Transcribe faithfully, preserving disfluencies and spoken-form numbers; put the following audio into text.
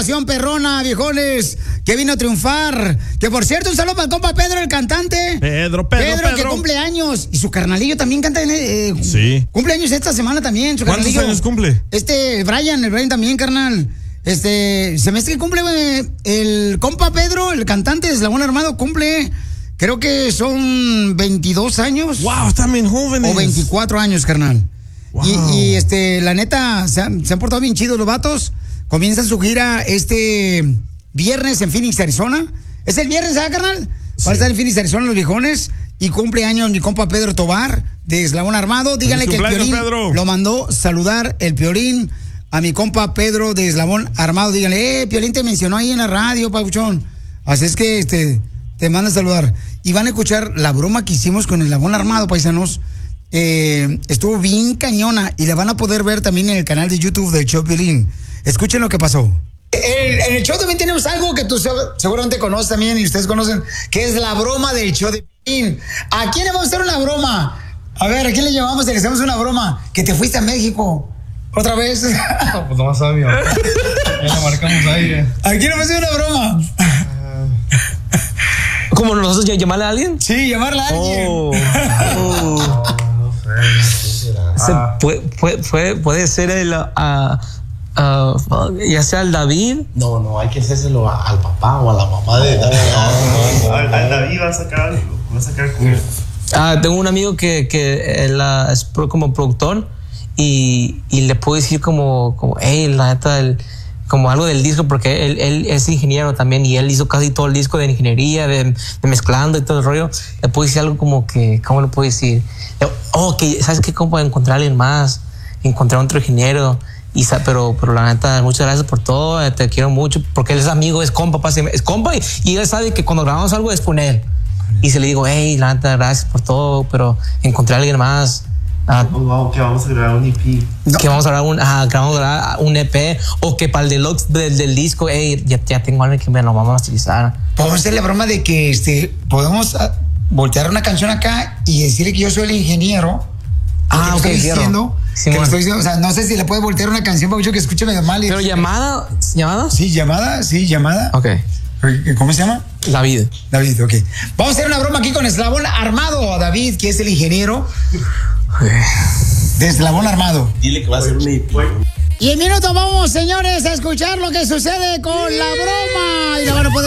agrupación perrona, viejones, que vino a triunfar. Que por cierto, un saludo para el compa Pedro, el cantante. Pedro, Pedro, Pedro, Pedro. que cumple años. Y su carnalillo también canta. Eh, sí. Cumple años esta semana también. Su ¿Cuántos años cumple? Este, Brian, el Brian también, carnal. Este, se me hace que cumple, güey, el compa Pedro, el cantante de Eslabón Armado, cumple, creo que son veintidós años. Wow, están bien jóvenes. O veinticuatro años, carnal. Wow. Y, y este, la neta, se han, se han portado bien chidos los vatos. Comienzan su gira este viernes en Phoenix, Arizona. Es el viernes, ¿sabes, carnal? Sí. Va a estar en Phoenix, Arizona, los viejones. Y cumple años mi compa Pedro Tobar, de Eslabón Armado. Díganle que el Piolín Pedro. lo mandó saludar el Piolín a mi compa Pedro de Eslabón Armado. Díganle, eh, Piolín te mencionó ahí en la radio, papuchón. Así es que este, te manda a saludar. Y van a escuchar la broma que hicimos con Eslabón Armado, paisanos. Eh, estuvo bien cañona y la van a poder ver también en el canal de YouTube del show Piolín. Escuchen lo que pasó. En, en el show también tenemos algo que tú seguramente conoces también y ustedes conocen, que es la broma del show de Piolín. ¿A quién le vamos a hacer una broma? A ver, ¿a quién le llamamos? Le hacemos una broma. Que te fuiste a México. ¿Otra vez? No, pues nomás sabio. Ya lo marcamos ahí. Eh. ¿A quién le vamos a hacer una broma? ¿Cómo nosotros llamarle a alguien? Sí, llamarle a alguien. Oh, oh. No, no sé. Se Ah. puede, puede, puede, puede ser el, uh, uh, ya sea el David. No, no, hay que hacérselo a, al papá o a la mamá de David. No, no, no, no. David va a sacar algo. Va a sacar culo. Ah, tengo un amigo que, que él, uh, es pro, como productor y, y le puedo decir como, como hey, la neta, el, como algo del disco, porque él, él es ingeniero también y él hizo casi todo el disco de ingeniería, de, de mezclando y todo el rollo. Le puedo decir algo como que, ¿cómo le puedo decir? Oh, que ¿sabes qué? ¿Cómo puedo encontrar a alguien más? Encontrar a otro ingeniero. Y, pero, pero la neta, muchas gracias por todo, te quiero mucho, porque él es amigo, es compa, es compa y, y él sabe que cuando grabamos algo es con él. Y se le digo, hey, la neta, gracias por todo, pero encontré a alguien más. Ah, Oh, wow, que vamos a grabar un E P. No. que vamos a grabar un, ah, que vamos a grabar un E P, o que para el deluxe del, del disco, hey, ya, ya tengo a alguien que me lo vamos a utilizar. Podemos hacer la broma de que este, podemos uh, voltear una canción acá y decirle que yo soy el ingeniero. Ah, que ok, estoy quiero. diciendo, Sí, que le bueno. estoy diciendo, o sea, no sé si le puede voltear una canción para que escuche medio mal. Y, Pero llamada, ¿llamada? Sí, llamada, sí, llamada. Ok. ¿Cómo se llama? David. David, ok. Vamos a hacer una broma aquí con Eslabón Armado, David, que es el ingeniero de Eslabón Armado. Dile que va a ser un E P. Y en minutos vamos, señores, a escuchar lo que sucede con la broma. Y la van a poder